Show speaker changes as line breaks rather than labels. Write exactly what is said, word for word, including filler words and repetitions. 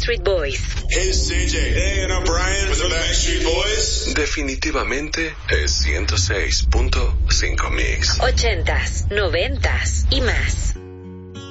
Backstreet Boys.
Hey, it's C J. Hey, and I'm Brian with the Backstreet Boys.
Definitivamente es ciento seis punto cinco Mix.
Ochentas, noventas y más.